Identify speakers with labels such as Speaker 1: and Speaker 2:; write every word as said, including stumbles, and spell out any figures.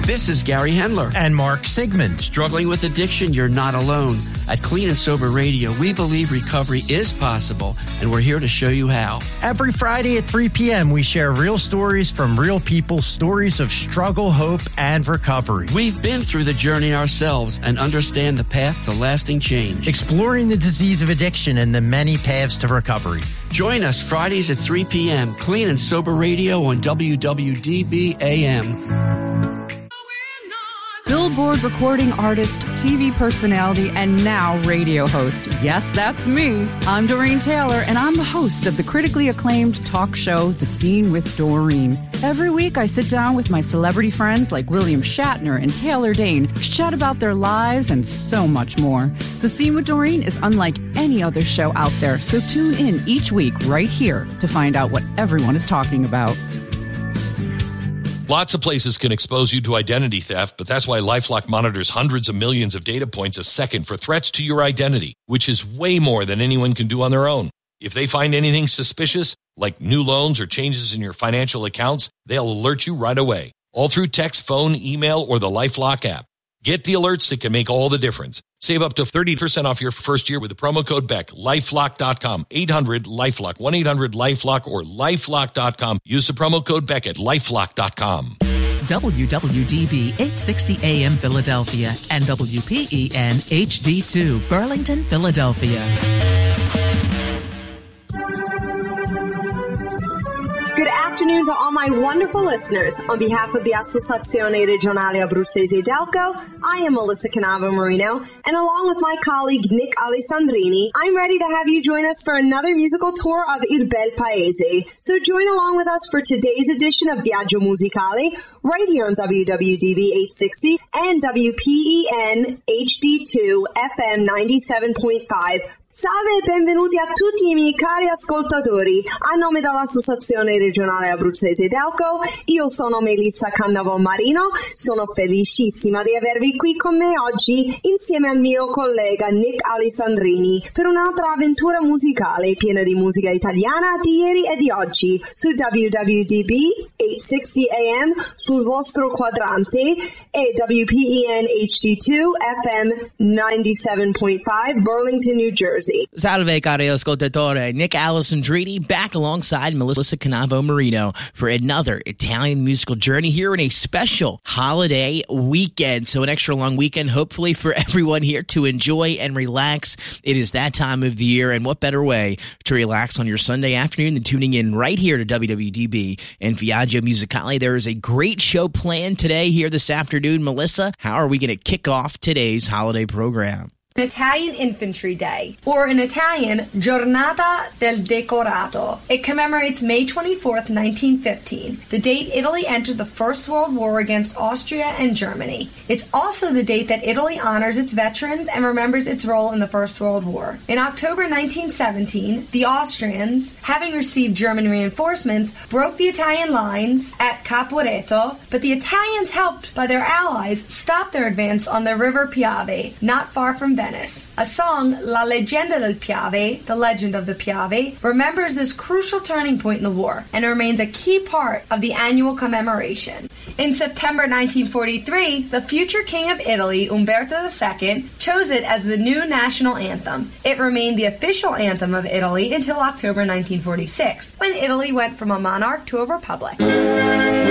Speaker 1: This is Gary Hendler.
Speaker 2: And Mark Sigmund.
Speaker 1: Struggling with addiction? You're not alone. At Clean and Sober Radio, we believe recovery is possible, and we're here to show you how.
Speaker 2: Every Friday at three p.m., we share real stories from real people, stories of struggle, hope, and recovery.
Speaker 1: We've been through the journey ourselves and understand the path to lasting change.
Speaker 2: Exploring the disease of addiction and the many paths to recovery.
Speaker 1: Join us Fridays at three p.m., Clean and Sober Radio on W W D B A M.
Speaker 3: Billboard recording artist, T V personality, and now radio host. Yes, that's me. I'm Doreen Taylor, and I'm the host of the critically acclaimed talk show, The Scene with Doreen. Every week, I sit down with my celebrity friends like William Shatner and Taylor Dane, chat about their lives and so much more. The Scene with Doreen is unlike any other show out there, so tune in each week right here to find out what everyone is talking about.
Speaker 4: Lots of places can expose you to identity theft, but that's why LifeLock monitors hundreds of millions of data points a second for threats to your identity, which is way more than anyone can do on their own. If they find anything suspicious, like new loans or changes in your financial accounts, they'll alert you right away, all through text, phone, email, or the LifeLock app. Get the alerts that can make all the difference. Save up to thirty percent off your first year with the promo code Beck. lifelock dot com, eight hundred LifeLock, one eight hundred LifeLock, or lifelock dot com. Use the promo code Beck at lifelock dot com.
Speaker 5: W W D B eight sixty A M Philadelphia and W P E N H D two Burlington, Philadelphia.
Speaker 6: Good afternoon to all my wonderful listeners. On behalf of the Associazione Regionale Abruzzese Delco, I am Melissa Canavo Marino, and along with my colleague Nick Alessandrini, I'm ready to have you join us for another musical tour of Il Bel Paese. So join along with us for today's edition of Viaggio Musicale, right here on W W D B eight sixty and W P E N H D two F M ninety-seven point five. Salve e benvenuti a tutti i miei cari ascoltatori. A nome dell'Associazione Regionale Abruzzese Delco, io sono Melissa Cannavò Marino, sono felicissima di avervi qui con me oggi insieme al mio collega Nick Alessandrini per un'altra avventura musicale piena di musica italiana di ieri e di oggi su W W D B eight sixty A M sul vostro quadrante e W P E N H D two F M ninety-seven point five Burlington, New Jersey.
Speaker 7: Salve, cari ascoltatore. Nick Alessandrini back alongside Melissa Canavo Marino for another Italian musical journey here in a special holiday weekend. So an extra long weekend, hopefully, for everyone here to enjoy and relax. It is that time of the year, and what better way to relax on your Sunday afternoon than tuning in right here to W W D B and Viaggio Musicale. There is a great show planned today here this afternoon. Melissa, how are we going to kick off today's holiday program?
Speaker 8: Italian Infantry Day, or in Italian, Giornata del Decorato. It commemorates May twenty-fourth, nineteen fifteen, the date Italy entered the First World War against Austria and Germany. It's also the date that Italy honors its veterans and remembers its role in the First World War. In October nineteen seventeen, the Austrians, having received German reinforcements, broke the Italian lines at Caporetto, but the Italians, helped by their allies, stopped their advance on the River Piave, not far from Venice. A song, La Leggenda del Piave, The Legend of the Piave, remembers this crucial turning point in the war and remains a key part of the annual commemoration. In September nineteen forty-three, the future King of Italy, Umberto the Second, chose it as the new national anthem. It remained the official anthem of Italy until October nineteen forty-six, when Italy went from a monarch to a republic.